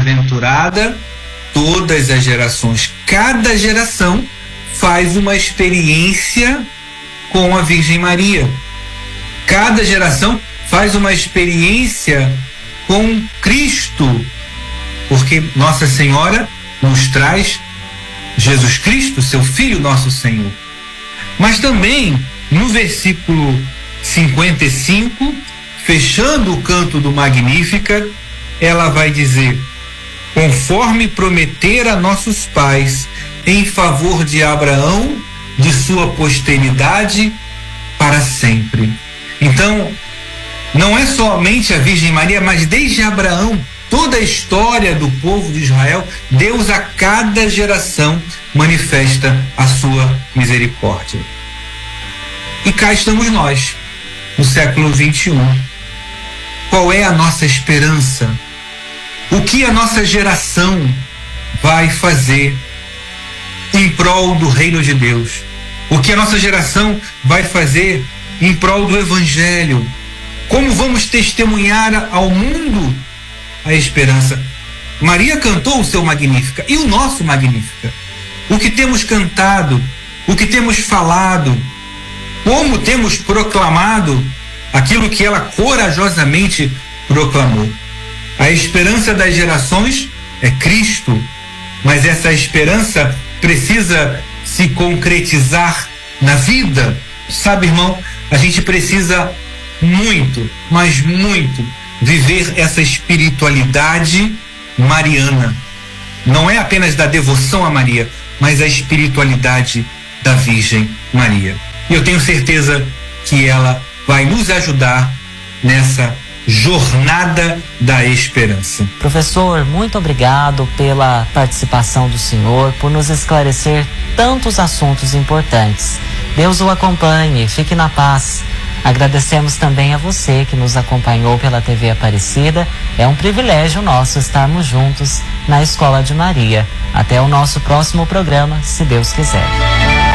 bem-aventurada todas as gerações. Cada geração faz uma experiência com a Virgem Maria. Cada geração faz uma experiência com Cristo, porque Nossa Senhora nos traz Jesus Cristo, seu Filho, nosso Senhor. Mas também, no versículo 55, fechando o canto do Magníficat, ela vai dizer: conforme prometera a nossos pais, em favor de Abraão, de sua posteridade, para sempre. Então, não é somente a Virgem Maria, mas desde Abraão, toda a história do povo de Israel, Deus a cada geração manifesta a sua misericórdia. E cá estamos nós, no século 21. Qual é a nossa esperança? O que a nossa geração vai fazer em prol do reino de Deus? O que a nossa geração vai fazer em prol do Evangelho? Como vamos testemunhar ao mundo a esperança? Maria cantou o seu Magníficat e o nosso Magníficat. O que temos cantado, o que temos falado, como temos proclamado aquilo que ela corajosamente proclamou. A esperança das gerações é Cristo, mas essa esperança precisa se concretizar na vida. Sabe, irmão, a gente precisa muito, mas muito, viver essa espiritualidade mariana. Não é apenas da devoção a Maria, mas a espiritualidade da Virgem Maria. E eu tenho certeza que ela vai nos ajudar nessa jornada da esperança. Professor, muito obrigado pela participação do senhor, por nos esclarecer tantos assuntos importantes. Deus o acompanhe, fique na paz. Agradecemos também a você que nos acompanhou pela TV Aparecida. É um privilégio nosso estarmos juntos na Escola de Maria. Até o nosso próximo programa, se Deus quiser.